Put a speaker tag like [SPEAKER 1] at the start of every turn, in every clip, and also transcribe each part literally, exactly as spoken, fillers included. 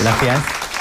[SPEAKER 1] Gracias.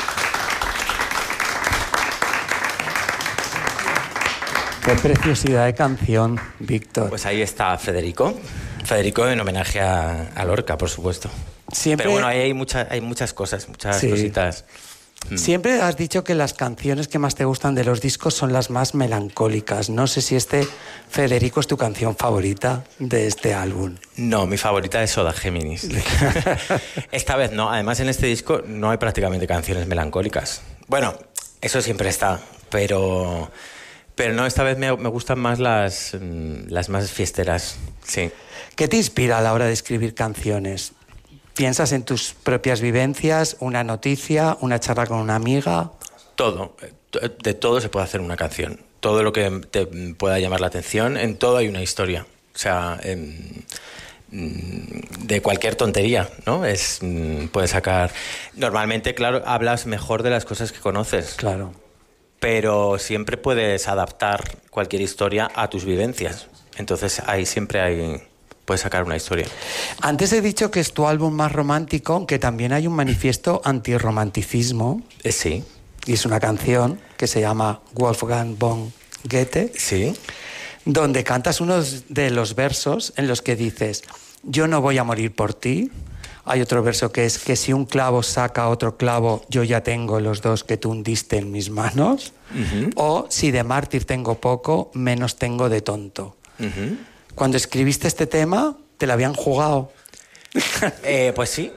[SPEAKER 2] Qué preciosidad de canción, Víctor.
[SPEAKER 3] Pues ahí está Federico. Federico en homenaje a, a Lorca, por supuesto.
[SPEAKER 2] Siempre...
[SPEAKER 3] Pero bueno, ahí hay, mucha, hay muchas cosas, muchas
[SPEAKER 2] sí.
[SPEAKER 3] cositas.
[SPEAKER 2] Siempre has dicho que las canciones que más te gustan de los discos son las más melancólicas. No sé si este Federico es tu canción favorita de este álbum.
[SPEAKER 3] No, mi favorita es Soda Géminis. Esta vez no. Además, en este disco no hay prácticamente canciones melancólicas. Bueno, eso siempre está, pero... Pero no, esta vez me, me gustan más las, las más fiesteras, sí.
[SPEAKER 2] ¿Qué te inspira a la hora de escribir canciones? ¿Piensas en tus propias vivencias, una noticia, una charla con una amiga?
[SPEAKER 3] Todo. De todo se puede hacer una canción. Todo lo que te pueda llamar la atención, en todo hay una historia. O sea, en, de cualquier tontería, ¿no? Es, puedes sacar... Normalmente, claro, hablas mejor de las cosas que conoces.
[SPEAKER 2] Claro.
[SPEAKER 3] Pero siempre puedes adaptar cualquier historia a tus vivencias. Entonces ahí siempre hay... puedes sacar una historia.
[SPEAKER 2] Antes he dicho que es tu álbum más romántico, aunque también hay un manifiesto antirromanticismo.
[SPEAKER 3] Eh, sí.
[SPEAKER 2] Y es una canción que se llama Wolfgang von Goethe.
[SPEAKER 3] Sí.
[SPEAKER 2] Donde cantas unos de los versos en los que dices: yo no voy a morir por ti. Hay otro verso que es que si un clavo saca otro clavo, yo ya tengo los dos que tú hundiste en mis manos. Uh-huh. O si de mártir tengo poco, menos tengo de tonto. Uh-huh. Cuando escribiste este tema, ¿te lo habían jugado?
[SPEAKER 3] Eh, pues sí.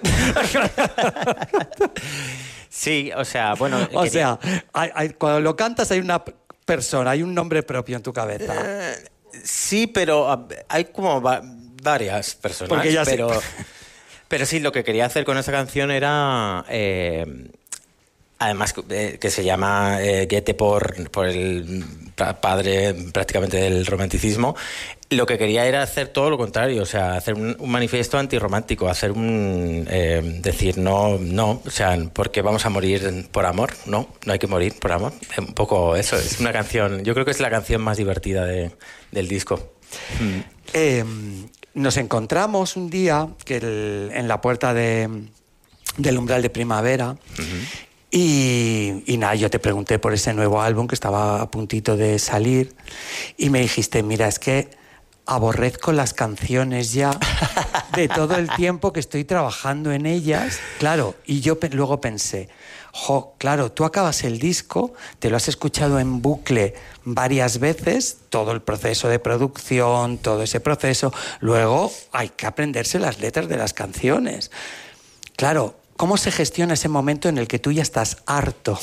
[SPEAKER 3] Sí, o sea, bueno...
[SPEAKER 2] O
[SPEAKER 3] quería...
[SPEAKER 2] sea, hay, hay, cuando lo cantas hay una persona, hay un nombre propio en tu cabeza.
[SPEAKER 3] Eh, sí, pero hay como va- varias personas.
[SPEAKER 2] Porque ya
[SPEAKER 3] pero...
[SPEAKER 2] sé.
[SPEAKER 3] Pero sí, lo que quería hacer con esa canción era... Eh, además, eh, que se llama eh, Goethe por, por el padre prácticamente del romanticismo. Lo que quería era hacer todo lo contrario, o sea, hacer un, un manifiesto antirromántico, hacer un... Eh, decir, no, no, o sea, porque vamos a morir por amor, no, no hay que morir por amor. Un poco eso, es una canción, yo creo que es la canción más divertida de, del disco. Mm.
[SPEAKER 2] Eh, nos encontramos un día que el, en la puerta de, del umbral de primavera. Uh-huh. Y, y nada, yo te pregunté por ese nuevo álbum que estaba a puntito de salir y me dijiste, mira, es que aborrezco las canciones ya de todo el tiempo que estoy trabajando en ellas. Claro, y yo pe- luego pensé, jo, claro, tú acabas el disco, te lo has escuchado en bucle varias veces, todo el proceso de producción, todo ese proceso, luego hay que aprenderse las letras de las canciones. Claro, ¿cómo se gestiona ese momento en el que tú ya estás harto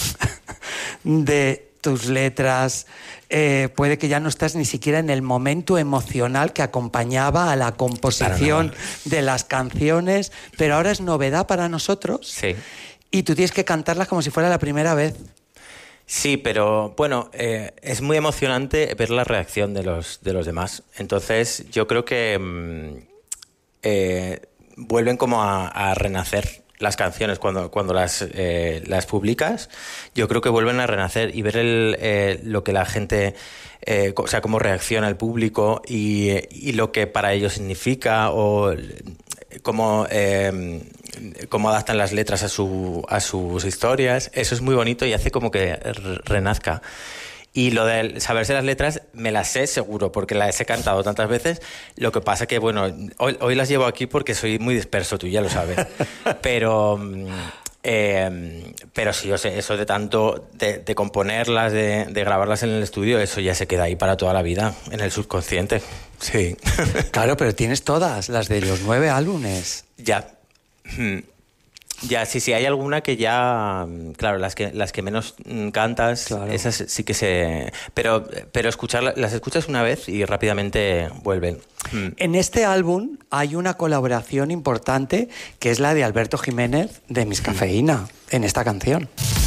[SPEAKER 2] de tus letras? Eh, puede que ya no estás ni siquiera en el momento emocional que acompañaba a la composición de las canciones, pero ahora es novedad para nosotros.
[SPEAKER 3] Sí.
[SPEAKER 2] Y tú tienes que cantarlas como si fuera la primera vez.
[SPEAKER 3] Sí, pero bueno, eh, es muy emocionante ver la reacción de los, de los demás. Entonces yo creo que mmm, eh, vuelven como a, a renacer las canciones cuando, cuando las, eh, las publicas. Yo creo que vuelven a renacer y ver el, eh, lo que la gente, eh, o sea, cómo reacciona el público y, y lo que para ellos significa o cómo, eh, cómo adaptan las letras a, su, a sus historias. Eso es muy bonito y hace como que renazca. Y lo de saberse las letras, me las sé seguro, porque las he cantado tantas veces. Lo que pasa que, bueno, hoy, hoy las llevo aquí porque soy muy disperso, tú ya lo sabes. Pero, eh, pero sí, o sea, eso de tanto, de, de componerlas, de, de grabarlas en el estudio, eso ya se queda ahí para toda la vida, en el subconsciente. Sí.
[SPEAKER 2] Claro, pero tienes todas, las de los nueve álbumes.
[SPEAKER 3] Ya. Ya, sí, sí, hay alguna que ya, claro, las que las que menos cantas, claro. Esas sí que se... Pero, pero escucharlas, las escuchas una vez y rápidamente vuelven.
[SPEAKER 2] En este álbum hay una colaboración importante que es la de Alberto Jiménez de Miss Cafeína, en esta canción.